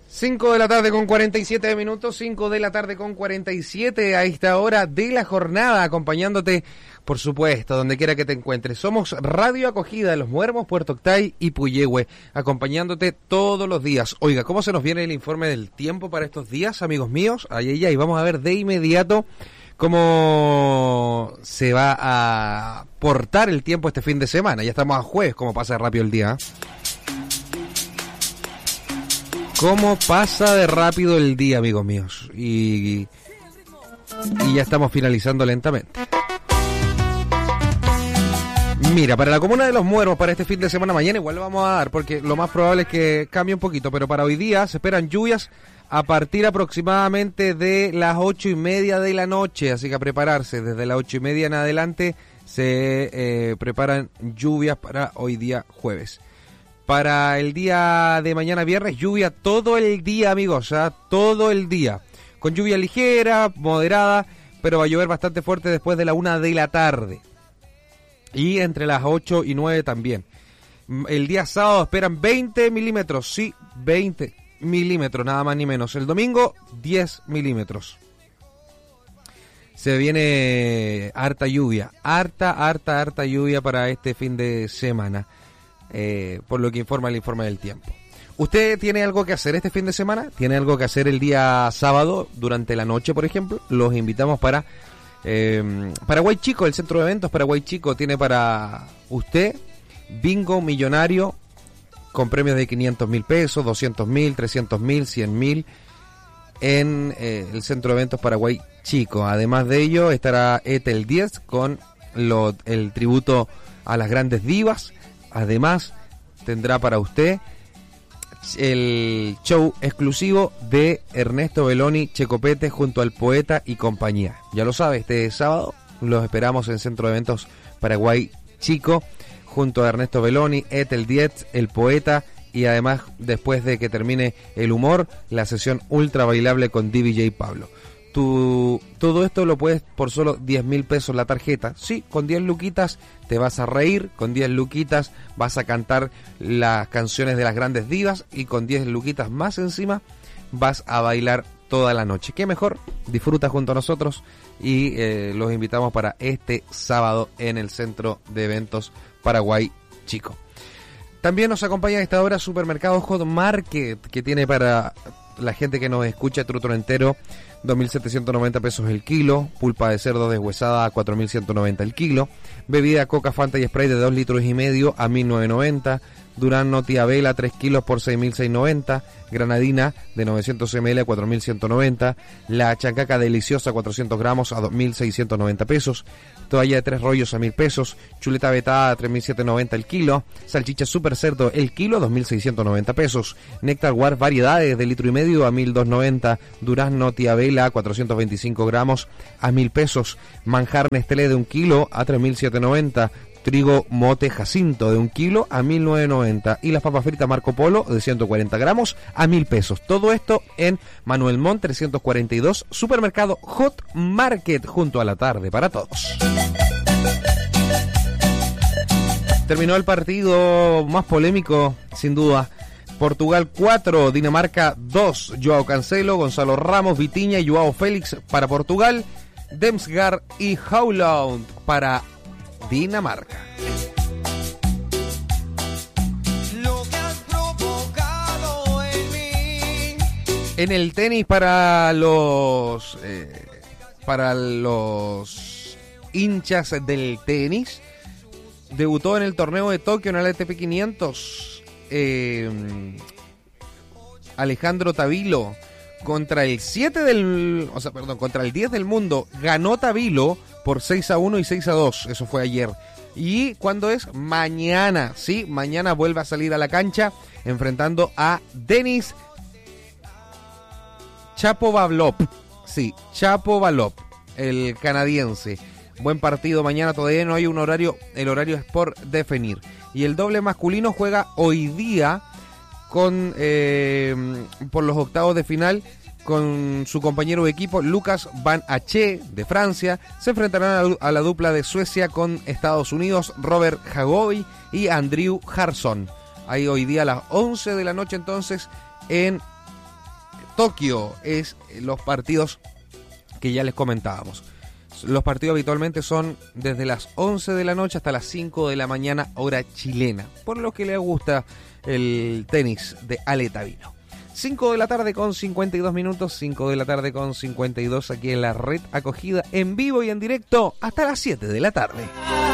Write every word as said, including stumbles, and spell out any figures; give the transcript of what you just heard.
cinco de la tarde con cuarenta y siete minutos, cinco de la tarde con cuarenta y siete a esta hora de la jornada, acompañándote, por supuesto, donde quiera que te encuentres. Somos Radio Acogida de Los Muermos, Puerto Octay y Puyehue, acompañándote todos los días. Oiga, ¿cómo se nos viene el informe del tiempo para estos días, amigos míos? Ahí ella, y vamos a ver de inmediato cómo se va a portar el tiempo este fin de semana. Ya estamos a jueves, cómo pasa rápido el día, ¿eh? Cómo pasa de rápido el día, amigos míos. Y, y ya estamos finalizando lentamente. Mira, para la comuna de Los Muermos, para este fin de semana, mañana igual lo vamos a dar, porque lo más probable es que cambie un poquito, pero para hoy día se esperan lluvias a partir aproximadamente de las ocho y media de la noche, así que a prepararse. Desde las ocho y media en adelante se eh, preparan lluvias para hoy día jueves. Para el día de mañana viernes, lluvia todo el día, amigos, ¿eh? Todo el día. Con lluvia ligera, moderada, pero va a llover bastante fuerte después de la una de la tarde. Y entre las ocho y nueve también. El día sábado esperan veinte milímetros, sí, veinte milímetros, nada más ni menos. El domingo, diez milímetros. Se viene harta lluvia, harta, harta, harta lluvia para este fin de semana. Eh, por lo que informa el informe del tiempo. ¿Usted tiene algo que hacer este fin de semana? ¿Tiene algo que hacer el día sábado durante la noche, por ejemplo? Los invitamos para eh, Paraguay Chico, el centro de eventos Paraguay Chico tiene para usted bingo millonario con premios de quinientos mil pesos, doscientos mil, trescientos mil, cien mil en eh, el centro de eventos Paraguay Chico. Además de ello estará Etel diez con lo, el tributo a las grandes divas. Además, tendrá para usted el show exclusivo de Ernesto Belloni Checopete junto al Poeta y compañía. Ya lo sabe, este sábado los esperamos en Centro de Eventos Paraguay Chico junto a Ernesto Belloni, Etel diez, el Poeta y además, después de que termine el humor, la sesión ultra bailable con D J Pablo. Tu, todo esto lo puedes por solo diez mil pesos la tarjeta. Sí, con diez luquitas te vas a reír, con diez luquitas vas a cantar las canciones de las grandes divas y con diez luquitas más encima vas a bailar toda la noche. ¿Qué mejor? Disfruta junto a nosotros y eh, los invitamos para este sábado en el Centro de Eventos Paraguay Chico. También nos acompaña a esta hora Supermercado Hot Market, que tiene para la gente que nos escucha trutón entero dos mil setecientos noventa pesos el kilo, pulpa de cerdo deshuesada a cuatro mil ciento noventa el kilo, bebida Coca, Fanta y Spray de dos litros y medio a mil novecientos noventa, Durano Tía Vela tres kilos por seis mil seiscientos noventa, Granadina de novecientos mililitros a cuatro mil ciento noventa, la Chancaca Deliciosa cuatrocientos gramos a dos mil seiscientos noventa pesos, toalla de tres rollos a mil pesos, chuleta vetada a tres mil setecientos noventa el kilo, salchicha Super Cerdo el kilo dos mil seiscientos noventa pesos, Néctar War variedades de litro y medio a mil doscientos noventa, Durazno Tía Vela cuatrocientos veinticinco gramos a mil pesos, manjar Nestlé de un kilo a tres mil setecientos noventa, trigo Mote Jacinto de un kilo a mil novecientos noventa y las papas fritas Marco Polo de ciento cuarenta gramos a mil pesos. Todo esto en Manuel Montt trescientos cuarenta y dos, Supermercado Hot Market, junto a la tarde para todos. Terminó el partido más polémico, sin duda. Portugal cuatro, Dinamarca dos. Joao Cancelo, Gonzalo Ramos, Vitinha y Joao Félix para Portugal. Damsgaard y Haaland para Dinamarca. Lo que has provocado en mí. En el tenis para los eh, para los hinchas del tenis, debutó en el torneo de Tokio en el A T P quinientos eh, Alejandro Tavilo contra el siete del, o sea, perdón, contra el diez del mundo. Ganó Tavilo por seis a uno y seis a dos, eso fue ayer. ¿Y cuándo es? Mañana, sí, mañana vuelve a salir a la cancha enfrentando a Denis Shapovalov. Sí, Shapovalov, el canadiense. Buen partido mañana, todavía no hay un horario, el horario es por definir. Y el doble masculino juega hoy día con eh, por los octavos de final con su compañero de equipo Lucas Van Ache de Francia. Se enfrentarán a la, a la dupla de Suecia con Estados Unidos, Robert Hagoy y Andrew Harson. Ahí hoy día a las once de la noche entonces en Tokio es los partidos que ya les comentábamos. Los partidos habitualmente son desde las once de la noche hasta las cinco de la mañana, hora chilena, por lo que les gusta el tenis de Ale Tavino. cinco de la tarde con cincuenta y dos minutos, cinco de la tarde con cincuenta y dos aquí en la red acogida en vivo y en directo hasta las siete de la tarde.